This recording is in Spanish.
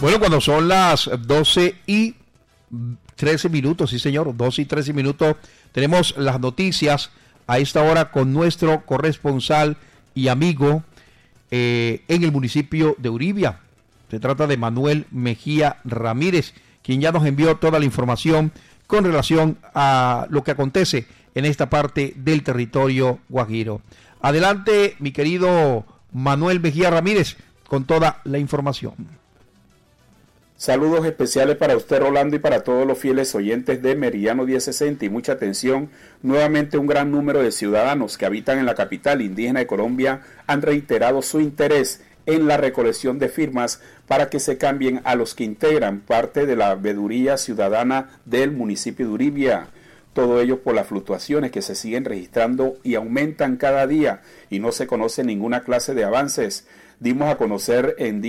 Bueno, cuando son las 12:13, sí señor, 12:13, tenemos las noticias a esta hora con nuestro corresponsal y amigo en el municipio de Uribia. Se trata de Manuel Mejía Ramírez, quien ya nos envió toda la información con relación a lo que acontece en esta parte del territorio guajiro. Adelante, mi querido Manuel Mejía Ramírez, con toda la información. Saludos especiales para usted, Rolando, y para todos los fieles oyentes de Meridiano 1060, y mucha atención. Nuevamente, un gran número de ciudadanos que habitan en la capital indígena de Colombia han reiterado su interés en la recolección de firmas para que se cambien a los que integran parte de la veeduría ciudadana del municipio de Uribia. Todo ello por las fluctuaciones que se siguen registrando y aumentan cada día y no se conoce ninguna clase de avances. Dimos a conocer en